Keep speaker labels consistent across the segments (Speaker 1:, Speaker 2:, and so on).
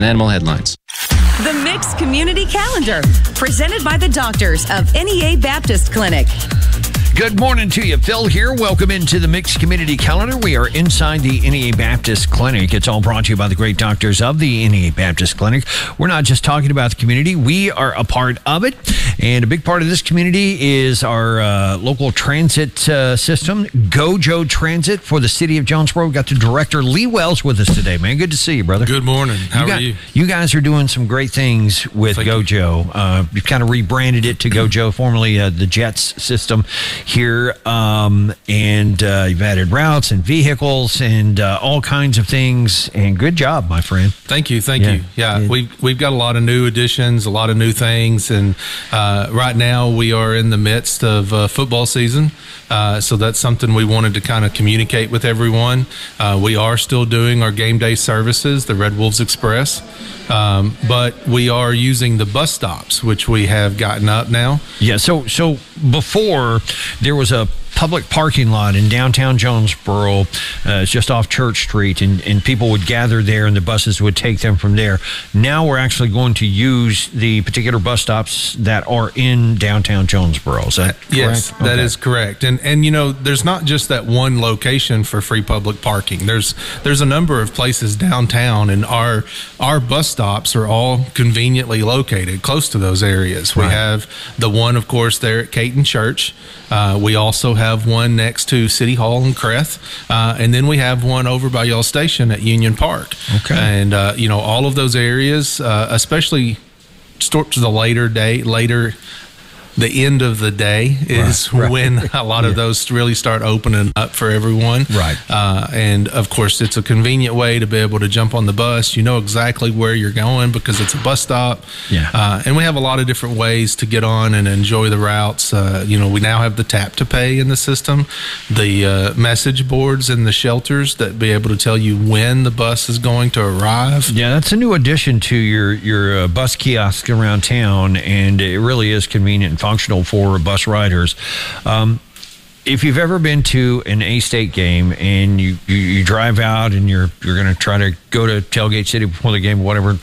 Speaker 1: Animal headlines.
Speaker 2: The Mix Community Calendar, presented by the doctors of NEA Baptist Clinic.
Speaker 3: Good morning to you. Phil here. Welcome into the Mixed Community Calendar. We are inside the NEA Baptist Clinic. It's all brought to you by the great doctors of the NEA Baptist Clinic. We're not just talking about the community. We are a part of it. And a big part of this community is our local transit system, GoJo Transit for the city of Jonesboro. We've got the director, Lee Wells, with us today, man. Good to see you, brother.
Speaker 4: Good morning. How are you?
Speaker 3: You guys are doing some great things with GoJo. You've kind of rebranded it to GoJo, formerly the JETS system here, and you've added routes and vehicles and all kinds of things, and good job, my friend.
Speaker 4: Thank you. Yeah, we've got a lot of new additions, a lot of new things, and right now we are in the midst of football season, so that's something we wanted to kind of communicate with everyone. We are still doing our game day services, the Red Wolves Express, but we are using the bus stops, which we have gotten up now.
Speaker 3: Yeah, so before there was a public parking lot in downtown Jonesboro. It's just off Church Street, and people would gather there, and the buses would take them from there. Now we're actually going to use the particular bus stops that are in downtown Jonesboro. Is that correct?
Speaker 4: Yes, that is correct. And you know, there's not just that one location for free public parking. There's a number of places downtown, and our bus stops are all conveniently located close to those areas. We have the one, of course, there at Caton Church. We also have one next to City Hall in Creth, and then we have one over by Yale Station at Union Park. Okay. And you know, all of those areas, especially towards the end of the day is when a lot of those really start opening up for everyone. Right. And of course, it's a convenient way to be able to jump on the bus. You know exactly where you're going because it's a bus stop. Yeah. And we have a lot of different ways to get on and enjoy the routes. You know, we now have the tap to pay in the system, the message boards in the shelters that be able to tell you when the bus is going to arrive.
Speaker 3: Yeah, that's a new addition to your bus kiosk around town, and it really is convenient and functional for bus riders. If you've ever been to an A-State game and you drive out and you're going to try to go to Tailgate City before the game or whatever,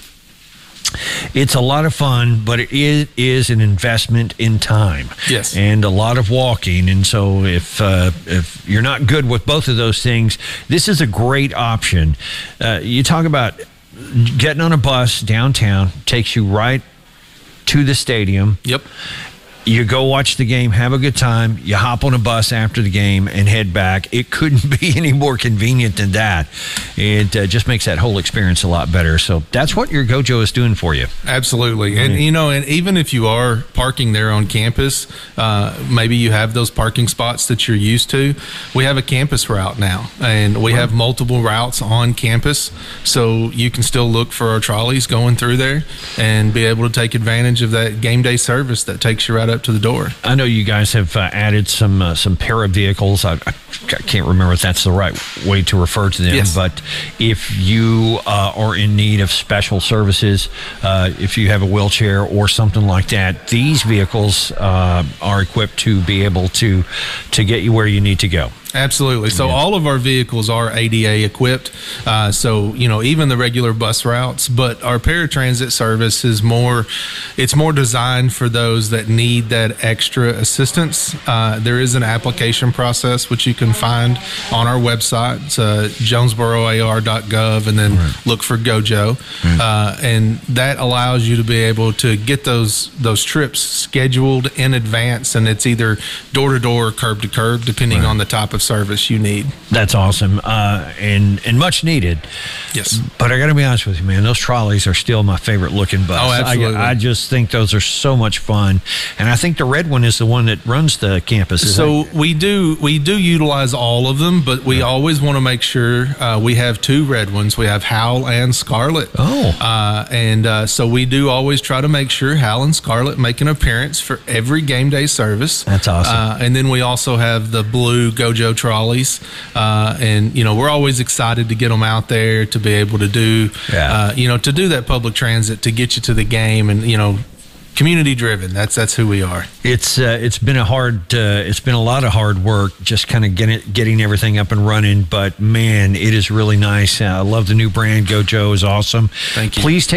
Speaker 3: it's a lot of fun, but it is an investment in time. Yes. And a lot of walking. And so if you're not good with both of those things, this is a great option. You talk about getting on a bus downtown, takes you right to the stadium. Yep. You go watch the game, have a good time. You hop on a bus after the game and head back. It couldn't be any more convenient than that. It just makes that whole experience a lot better. So that's what your GoJo is doing for you.
Speaker 4: Absolutely. Mm-hmm. And, you know, and even if you are parking there on campus, maybe you have those parking spots that you're used to. We have a campus route now, and we have multiple routes on campus. So you can still look for our trolleys going through there and be able to take advantage of that game day service that takes you right up to the door.
Speaker 3: I know you guys have added some para vehicles. I can't remember if that's the right way to refer to them. Yes. But if you are in need of special services, if you have a wheelchair or something like that, these vehicles are equipped to be able to get you where you need to go.
Speaker 4: Absolutely. So all of our vehicles are ADA equipped. So, you know, even the regular bus routes, but our paratransit service is more designed for those that need that extra assistance. There is an application process which you can find on our website. It's jonesboroar.gov, and then look for GoJo. And that allows you to be able to get those trips scheduled in advance, and it's either door to door or curb to curb, depending on the type of service you need.
Speaker 3: That's awesome, and much needed. Yes. But I got to be honest with you, man, those trolleys are still my favorite looking bus.
Speaker 4: Oh, absolutely.
Speaker 3: I just think those are so much fun, and I think the red one is the one that runs the campus.
Speaker 4: So we do utilize all of them, but we always want to make sure we have two red ones. We have Hal and Scarlet. So we do always try to make sure Hal and Scarlet make an appearance for every game day service.
Speaker 3: That's awesome.
Speaker 4: And then we also have the blue GoJo trolleys, and you know, we're always excited to get them out there to be able to do to do that public transit to get you to the game. And you know, community driven. That's who we are.
Speaker 3: It's been a lot of hard work just kind of getting everything up and running, but man, it is really nice. I love the new brand. Go Joe is awesome.
Speaker 4: Thank you.
Speaker 3: Please take